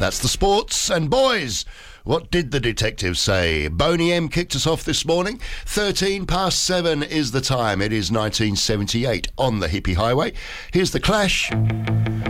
That's the sports. And boys, what did the detective say? Boney M kicked us off this morning. 7:13 is the time. It is 1978 on the Hippie Highway. Here's The Clash.